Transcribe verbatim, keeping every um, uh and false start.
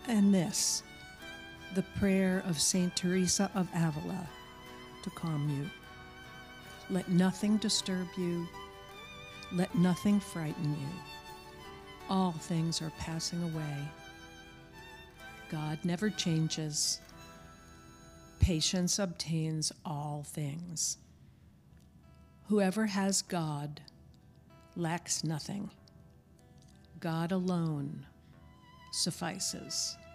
And this, the prayer of Saint Teresa of Avila, to calm you. Let nothing disturb you. Let nothing frighten you. All things are passing away. God never changes. Patience obtains all things. Whoever has God lacks nothing. God alone suffices.